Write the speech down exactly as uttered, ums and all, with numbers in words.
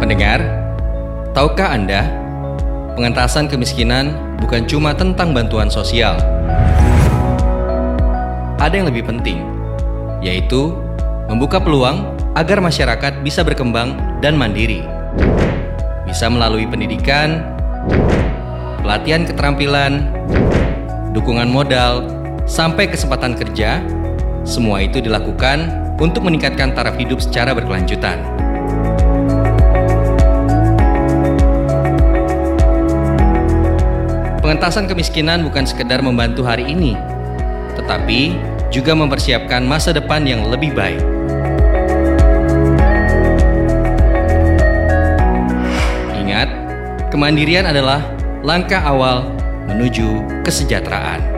Pendengar, tahukah Anda, pengentasan kemiskinan bukan cuma tentang bantuan sosial. Ada yang lebih penting, yaitu membuka peluang agar masyarakat bisa berkembang dan mandiri. Bisa melalui pendidikan, pelatihan keterampilan, dukungan modal, sampai kesempatan kerja. Semua itu dilakukan untuk meningkatkan taraf hidup secara berkelanjutan. Pengentasan kemiskinan bukan sekedar membantu hari ini, tetapi juga mempersiapkan masa depan yang lebih baik. Ingat, kemandirian adalah langkah awal menuju kesejahteraan.